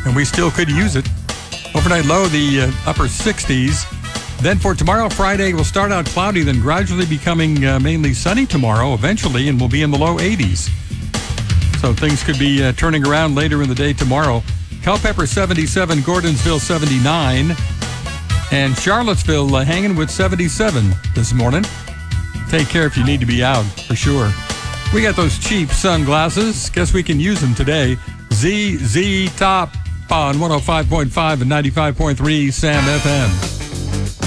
and we still could use it. Overnight low, the upper 60s. Then for tomorrow, Friday, we'll start out cloudy, then gradually becoming mainly sunny tomorrow eventually, and we'll be in the low 80s. So things could be turning around later in the day tomorrow. Culpeper 77, Gordonsville 79, and Charlottesville hanging with 77 this morning. Take care if you need to be out, for sure. We got those cheap sunglasses. Guess we can use them today. ZZ Top on 105.5 and 95.3 Sam FM.